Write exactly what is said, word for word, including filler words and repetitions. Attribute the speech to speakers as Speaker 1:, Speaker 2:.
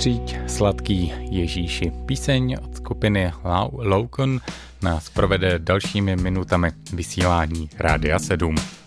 Speaker 1: Přijď sladký Ježíši. Píseň od skupiny Loukon nás provede dalšími minutami vysílání Rádia sedm.